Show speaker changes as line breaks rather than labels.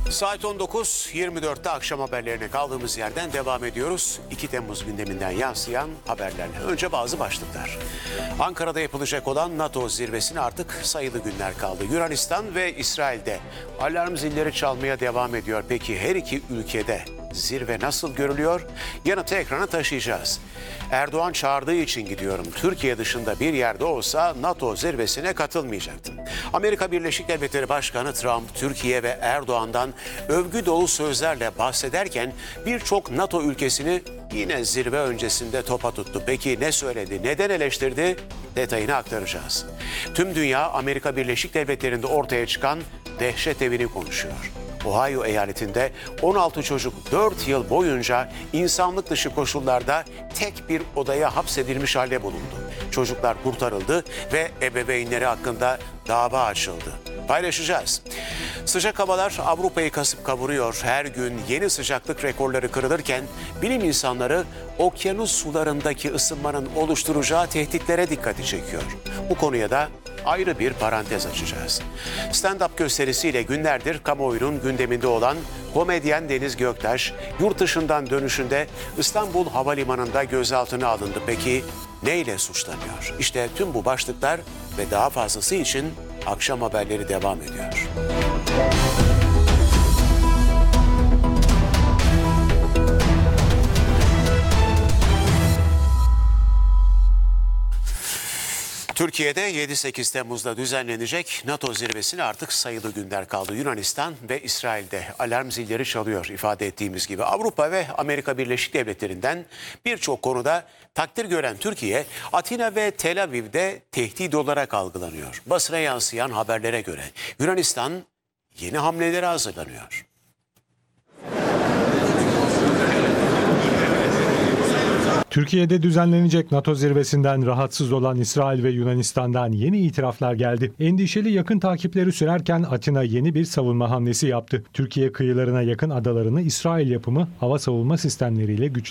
Saat 19.24'te akşam haberlerine kaldığımız yerden devam ediyoruz. 2 Temmuz gündeminden yansıyan haberlerle. Önce bazı başlıklar. Ankara'da yapılacak olan NATO zirvesine artık sayılı günler kaldı. Yunanistan ve İsrail'de alarm zilleri çalmaya devam ediyor. Peki her iki ülkede zirve nasıl görülüyor? Yanıtı ekrana taşıyacağız. Erdoğan çağırdığı için gidiyorum. Türkiye dışında bir yerde olsa NATO zirvesine katılmayacaktım. Amerika Birleşik Devletleri Başkanı Trump, Türkiye ve Erdoğan'dan övgü dolu sözlerle bahsederken birçok NATO ülkesini yine zirve öncesinde topa tuttu. Peki ne söyledi, neden eleştirdi? Detayını aktaracağız. Tüm dünya Amerika Birleşik Devletleri'nde ortaya çıkan dehşet evini konuşuyor. Ohio eyaletinde 16 çocuk 4 yıl boyunca insanlık dışı koşullarda tek bir odaya hapsedilmiş halde bulundu. Çocuklar kurtarıldı ve ebeveynleri hakkında dava açıldı. Paylaşacağız. Sıcak havalar Avrupa'yı kasıp kavuruyor. Her gün yeni sıcaklık rekorları kırılırken bilim insanları okyanus sularındaki ısınmanın oluşturacağı tehditlere dikkati çekiyor. Bu konuya da ayrı bir parantez açacağız. Stand-up gösterisiyle günlerdir kamuoyunun gündeminde olan komedyen Deniz Göktaş, yurt dışından dönüşünde İstanbul Havalimanı'nda gözaltına alındı. Peki neyle suçlanıyor? İşte tüm bu başlıklar ve daha fazlası için akşam haberleri devam ediyor. Türkiye'de 7-8 Temmuz'da düzenlenecek NATO zirvesine artık sayılı günler kaldı. Yunanistan ve İsrail'de alarm zilleri çalıyor ifade ettiğimiz gibi. Avrupa ve Amerika Birleşik Devletleri'nden birçok konuda takdir gören Türkiye, Atina ve Tel Aviv'de tehdit olarak algılanıyor. Basına yansıyan haberlere göre Yunanistan yeni hamlelere hazırlanıyor.
Türkiye'de düzenlenecek NATO zirvesinden rahatsız olan İsrail ve Yunanistan'dan yeni itiraflar geldi. Endişeli yakın takipleri sürerken Atina yeni bir savunma hamlesi yaptı. Türkiye kıyılarına yakın adalarını İsrail yapımı hava savunma sistemleriyle güçlendirdi.